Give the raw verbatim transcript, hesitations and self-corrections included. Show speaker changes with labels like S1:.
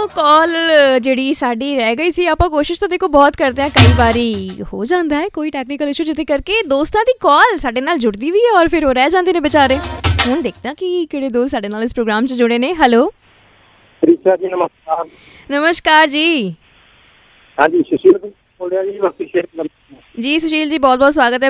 S1: ਕਾਲ ਜਿਹੜੀ ਸਾਡੀ ਰਹਿ ਗਈ ਸੀ, ਆਪਾਂ ਕੋਸ਼ਿਸ਼ ਤਾਂ ਦੇਖੋ ਬਹੁਤ ਕਰਦੇ ਹਾਂ, ਕਈ ਵਾਰੀ ਹੋ ਜਾਂਦਾ ਹੈ ਕੋਈ ਟੈਕਨੀਕਲ ਇਸ਼ੂ ਜਿਹਦੇ ਕਰਕੇ ਦੋਸਤਾਂ ਦੀ ਕਾਲ ਸਾਡੇ ਨਾਲ ਜੁੜਦੀ ਵੀ ਹੈ ਔਰ ਫਿਰ ਉਹ ਰਹਿ ਜਾਂਦੇ ਨੇ ਵਿਚਾਰੇ। ਹੁਣ ਦੇਖਦਾ ਕਿ ਕਿਹੜੇ ਦੋਸਤ ਸਾਡੇ ਨਾਲ ਇਸ ਪ੍ਰੋਗਰਾਮ 'ਚ ਜੁੜੇ ਨੇ। ਹੈਲੋ
S2: ਰੀਚਾ ਜੀ, ਨਮਸਕਾਰ।
S1: ਨਮਸਕਾਰ ਜੀ।
S2: ਹਾਂਜੀ, ਸੁਸ਼ੀਲ ਬੋਲ ਰਿਹਾ ਜੀ।
S1: ਜੀ ਸੁਸ਼ੀਲ ਜੀ, ਬਹੁਤ ਬਹੁਤ ਸਵਾਗਤ ਹੈ